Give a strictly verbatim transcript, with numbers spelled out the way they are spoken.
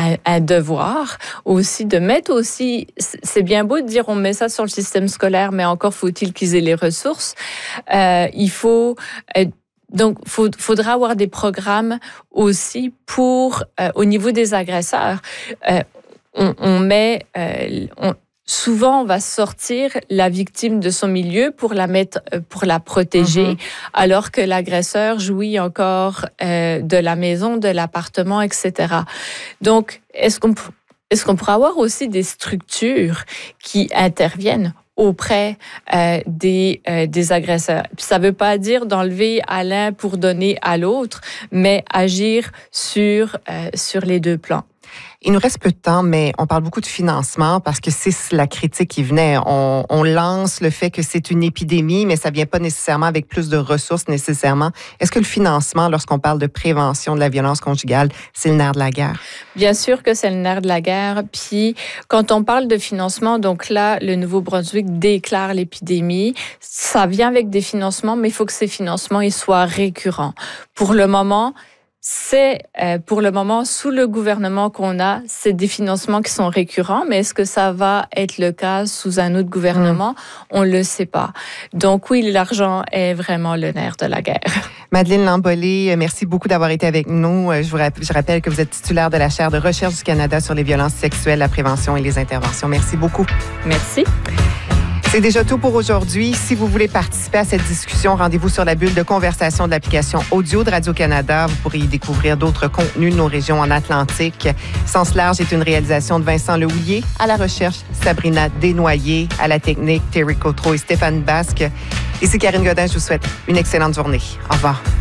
un, un devoir aussi de mettre aussi, c'est bien beau de dire on met ça sur le système scolaire, mais encore faut-il qu'ils aient les ressources. Euh, il faut... Euh, Donc, il faut, faudra avoir des programmes aussi pour, euh, au niveau des agresseurs. Euh, on, on met, euh, on, souvent, on va sortir la victime de son milieu pour la mettre, pour la protéger, mm-hmm. alors que l'agresseur jouit encore euh, de la maison, de l'appartement, et cetera. Donc, est-ce qu'on, est-ce qu'on pourrait avoir aussi des structures qui interviennent auprès euh, des, euh, des agresseurs. Puis ça ne veut pas dire d'enlever à l'un pour donner à l'autre, mais agir sur, euh, sur les deux plans. Il nous reste peu de temps, mais on parle beaucoup de financement parce que c'est la critique qui venait. On, on lance le fait que c'est une épidémie, mais ça vient pas nécessairement avec plus de ressources nécessairement. Est-ce que le financement, lorsqu'on parle de prévention de la violence conjugale, c'est le nerf de la guerre? Bien sûr que c'est le nerf de la guerre. Puis quand on parle de financement, donc là, le Nouveau-Brunswick déclare l'épidémie. Ça vient avec des financements, mais il faut que ces financements ils soient récurrents. Pour le moment, c'est, euh, pour le moment, sous le gouvernement qu'on a, c'est des financements qui sont récurrents, mais est-ce que ça va être le cas sous un autre gouvernement? Mmh. On ne le sait pas. Donc oui, l'argent est vraiment le nerf de la guerre. Madeleine Lambollet, merci beaucoup d'avoir été avec nous. Je vous rappelle, je rappelle que vous êtes titulaire de la chaire de recherche du Canada sur les violences sexuelles, la prévention et les interventions. Merci beaucoup. Merci. C'est déjà tout pour aujourd'hui. Si vous voulez participer à cette discussion, rendez-vous sur la bulle de conversation de l'application audio de Radio-Canada. Vous pourrez y découvrir d'autres contenus de nos régions en Atlantique. Sens large est une réalisation de Vincent Lehouillier. À la recherche, Sabrina Desnoyers. À la technique, Terry Cotreau et Stéphane Basque. Ici Karine Godin, je vous souhaite une excellente journée. Au revoir.